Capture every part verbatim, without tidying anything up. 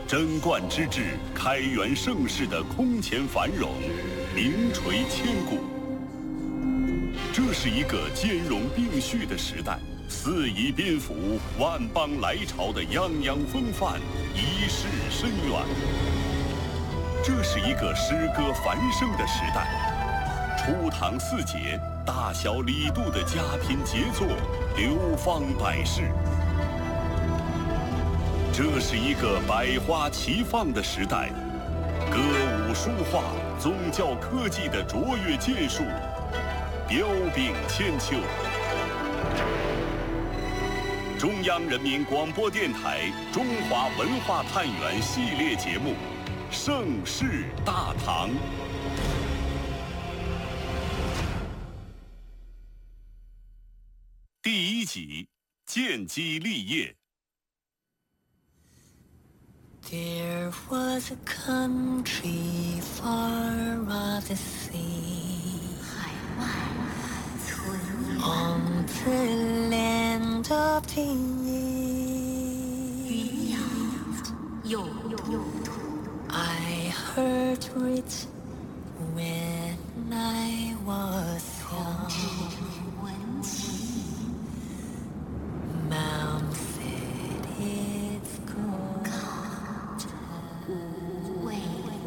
贞观之治、开元盛世的空前繁荣，名垂千古。这是一个兼容并蓄的时代，四夷宾服、万邦来朝的泱泱风范，一世深远。这是一个诗歌繁盛的时代，初唐四杰、大小李杜的佳品杰作流芳百世。这是一个百花齐放的时代，歌舞书画、宗教科技的卓越建树彪炳千秋。中央人民广播电台《中华文化探源》系列节目《盛世大唐》第一集：建基立业。 There was a country far off the sea, 海外存 on the land of the 云阳有土 I heard it when I was 红尘 young. 文奇 Mount said it's gold. 无畏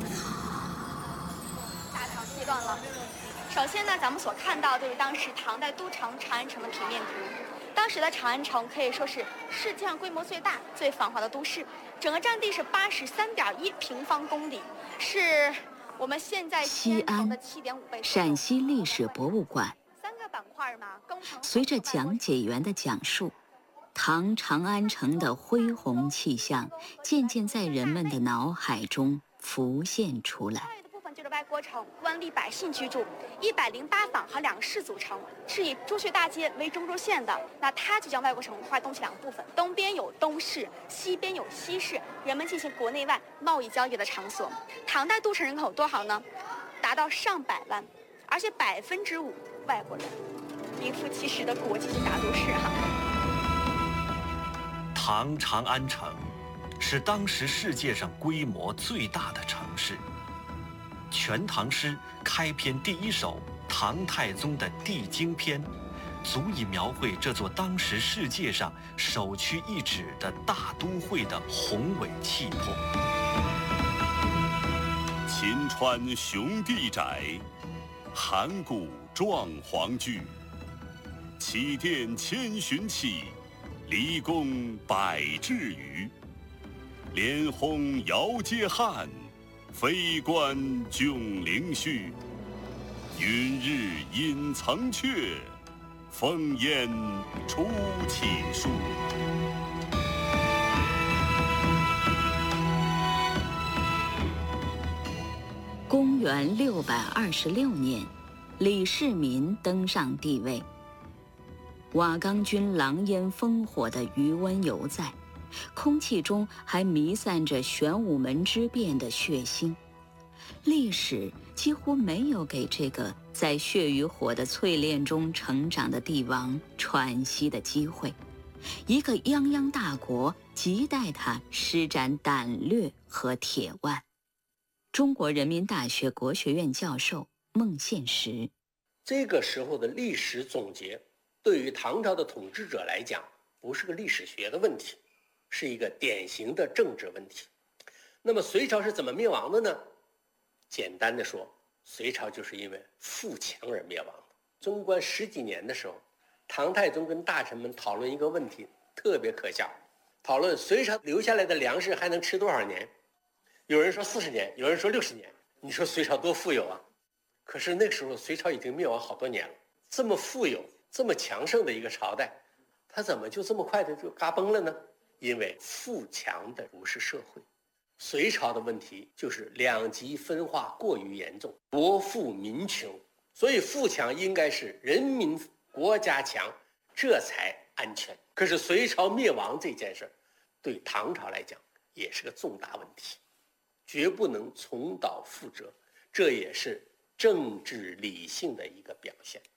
大唐阶段了。首先呢，咱们所看到就是当时唐代都城长安城的平面图。当时的长安城可以说是世界上规模最大、最繁华的都市，整个占地是八十三点一平方公里，是我们现在西安的七点五倍。 陕西历史博物馆。 三个板块嘛，工程。 随着讲解员的讲述，唐长安城的恢宏气象渐渐在人们的脑海中浮现出来。 外的部分就是外郭城，官吏百姓居住，一百零八坊和两市组成，是以朱雀大街为中轴线的。那它就将外郭城划东西两部分，东边有东市，西边有西市，人们进行国内外贸易交易的场所。唐代都城人口有多少呢？达到上百万，而且百分之五外国人，名副其实的国际性大都市哈。 唐长安城是当时世界上规模最大的城市。《全唐诗》开篇第一首唐太宗的《帝京篇》，足以描绘这座当时世界上首屈一指的大都会的宏伟气魄。 秦川雄地窄，函谷壮璜巨。启殿千寻起，离宫百骘余。连轰遥接汉，飞冠迥凌虚。云日隐层阙，风烟出启书。 公元六百二十六年，李世民登上帝位。瓦岗军狼烟烽火的余温犹在，空气中还弥散着玄武门之变的血腥。历史几乎没有给这个在血与火的淬炼中成长的帝王喘息的机会。一个泱泱大国亟待他施展胆略和铁腕。中国人民大学国学院教授孟宪实， 这个时候的历史总结，对于唐朝的统治者来讲，不是个历史学的问题，是一个典型的政治问题。那么隋朝是怎么灭亡的呢？简单的说，隋朝就是因为富强而灭亡的。贞观十几年的时候，唐太宗跟大臣们讨论一个问题，特别可笑，讨论隋朝留下来的粮食还能吃多少年。有人说四十年，有人说六十年。你说隋朝多富有啊！可是那个时候隋朝已经灭亡好多年了，这么富有、这么强盛的一个朝代，它怎么就这么快的就嘎崩了呢？因为富强的不是社会。隋朝的问题就是两极分化过于严重，国富民穷，所以富强应该是人民国家强，这才安全。可是隋朝灭亡这件事对唐朝来讲也是个重大问题，绝不能重蹈覆辙，这也是政治理性的一个表现。